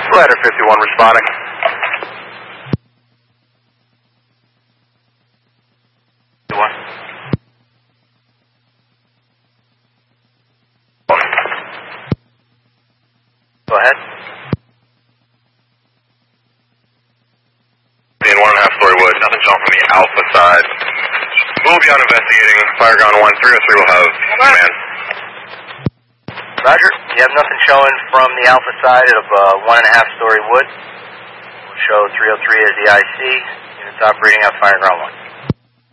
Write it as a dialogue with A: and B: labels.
A: Ladder 51 responding. Go ahead.
B: In 1.5-story wood, nothing shown from the Alpha side. We'll be on investigating. Fire ground 1, 303 will have command.
A: Roger. You have nothing showing from the Alpha side of 1.5-story wood. We'll show 303 as the IC. Units operating on fire ground 1.